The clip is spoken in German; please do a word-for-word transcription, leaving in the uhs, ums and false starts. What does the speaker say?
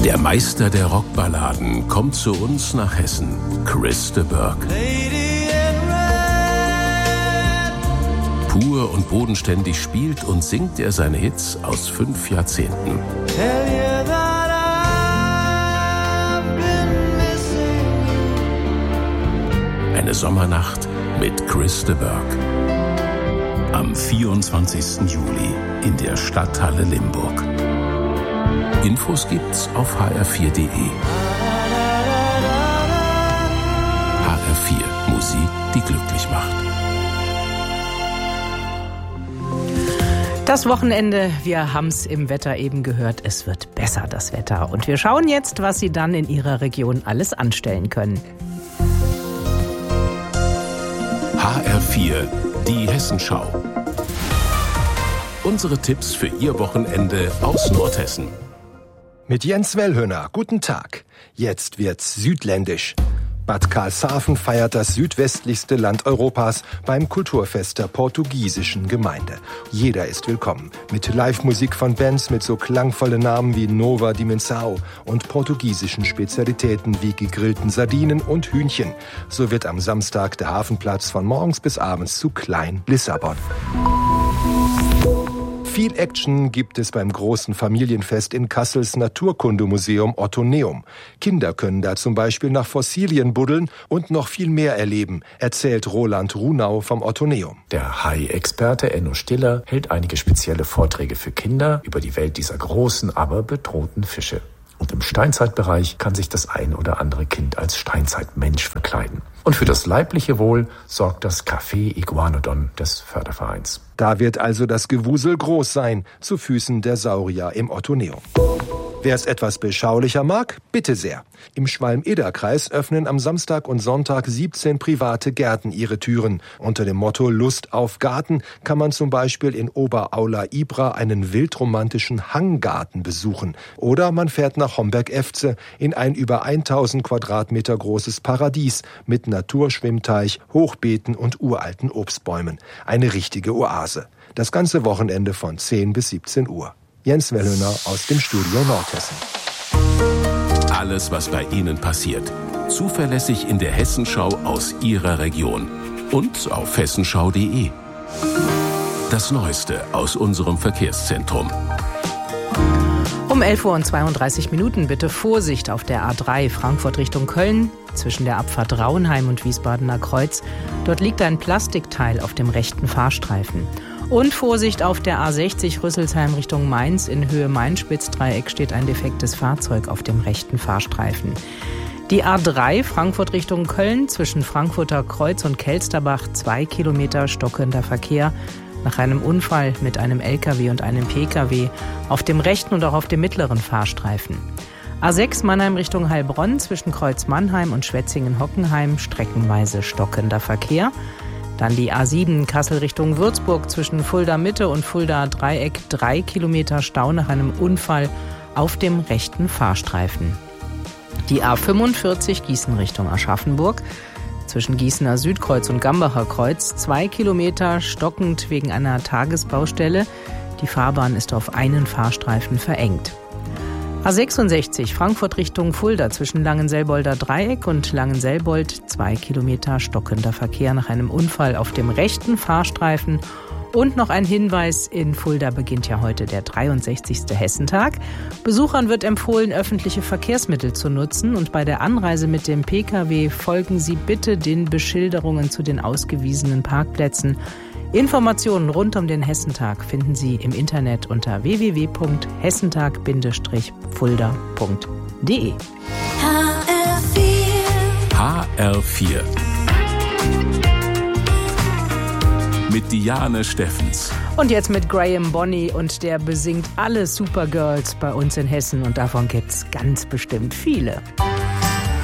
Der Meister der Rockballaden kommt zu uns nach Hessen, Chris de Burgh. Pur und bodenständig spielt und singt er seine Hits aus fünf Jahrzehnten. Eine Sommernacht mit Chris de Burgh. Am vierundzwanzigsten Juli in der Stadthalle Limburg. Infos gibt's auf h r vier punkt d e. H R vier, Musik, die glücklich macht. Das Wochenende, wir haben's im Wetter eben gehört, es wird besser, das Wetter. Und wir schauen jetzt, was Sie dann in Ihrer Region alles anstellen können. H R vier, die Hessenschau. Unsere Tipps für Ihr Wochenende aus Nordhessen. Mit Jens Wellhöhner, guten Tag. Jetzt wird's südländisch. Bad Karlshafen feiert das südwestlichste Land Europas beim Kulturfest der portugiesischen Gemeinde. Jeder ist willkommen. Mit Live-Musik von Bands mit so klangvollen Namen wie Nova Dimensão und portugiesischen Spezialitäten wie gegrillten Sardinen und Hühnchen. So wird am Samstag der Hafenplatz von morgens bis abends zu Klein Lissabon. Viel Action gibt es beim großen Familienfest in Kassels Naturkundemuseum Ottoneum. Kinder können da zum Beispiel nach Fossilien buddeln und noch viel mehr erleben, erzählt Roland Runau vom Ottoneum. Der Hai-Experte Enno Stiller hält einige spezielle Vorträge für Kinder über die Welt dieser großen, aber bedrohten Fische. Und im Steinzeitbereich kann sich das ein oder andere Kind als Steinzeitmensch verkleiden. Und für das leibliche Wohl sorgt das Café Iguanodon des Fördervereins. Da wird also das Gewusel groß sein, zu Füßen der Saurier im Ottoneum. Wer es etwas beschaulicher mag, bitte sehr. Im Schwalm-Eder-Kreis öffnen am Samstag und Sonntag siebzehn private Gärten ihre Türen. Unter dem Motto Lust auf Garten kann man zum Beispiel in Oberaula-Ibra einen wildromantischen Hanggarten besuchen. Oder man fährt nach Homberg-Efze in ein über tausend Quadratmeter großes Paradies mit Naturschwimmteich, Hochbeeten und uralten Obstbäumen. Eine richtige Oase. Das ganze Wochenende von zehn bis siebzehn Uhr. Jens Wellhöhner aus dem Studio Nordhessen. Alles, was bei Ihnen passiert. Zuverlässig in der Hessenschau aus Ihrer Region. Und auf hessenschau punkt d e. Das Neueste aus unserem Verkehrszentrum. Um elf Uhr und zweiunddreißig Minuten bitte Vorsicht auf der A drei Frankfurt Richtung Köln. Zwischen der Abfahrt Rauenheim und Wiesbadener Kreuz. Dort liegt ein Plastikteil auf dem rechten Fahrstreifen. Und Vorsicht auf der A sechzig Rüsselsheim Richtung Mainz. In Höhe Main-Spitz-Dreieck steht ein defektes Fahrzeug auf dem rechten Fahrstreifen. Die A drei Frankfurt Richtung Köln zwischen Frankfurter Kreuz und Kelsterbach. Zwei Kilometer stockender Verkehr nach einem Unfall mit einem L K W und einem P K W auf dem rechten und auch auf dem mittleren Fahrstreifen. A sechs Mannheim Richtung Heilbronn zwischen Kreuz Mannheim und Schwetzingen-Hockenheim. Streckenweise stockender Verkehr. Dann die A sieben Kassel Richtung Würzburg zwischen Fulda Mitte und Fulda Dreieck. Drei Kilometer Stau nach einem Unfall auf dem rechten Fahrstreifen. Die A fünfundvierzig Gießen Richtung Aschaffenburg zwischen Gießener Südkreuz und Gambacher Kreuz. Zwei Kilometer stockend wegen einer Tagesbaustelle. Die Fahrbahn ist auf einen Fahrstreifen verengt. A sechsundsechzig Frankfurt Richtung Fulda zwischen Langenselbolder Dreieck und Langenselbold. Zwei Kilometer stockender Verkehr nach einem Unfall auf dem rechten Fahrstreifen. Und noch ein Hinweis, in Fulda beginnt ja heute der dreiundsechzigste Hessentag. Besuchern wird empfohlen, öffentliche Verkehrsmittel zu nutzen. Und bei der Anreise mit dem P K W folgen Sie bitte den Beschilderungen zu den ausgewiesenen Parkplätzen. Informationen rund um den Hessentag finden Sie im Internet unter w w w punkt hessentag Bindestrich fulda punkt d e. H R vier mit Diane Steffens. Und jetzt mit Graham Bonney und der besingt alle Supergirls bei uns in Hessen und davon gibt's ganz bestimmt viele.